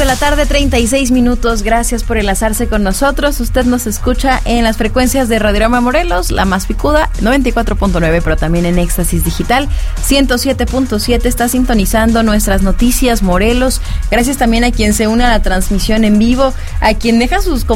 la tarde, 36 minutos. Gracias por enlazarse con nosotros. Usted nos escucha en las frecuencias de Radiorama Morelos, la más picuda, 94.9, pero también en Éxtasis Digital, 107.7. Está sintonizando nuestras noticias Morelos. Gracias también a quien se une a la transmisión en vivo, a quien deja sus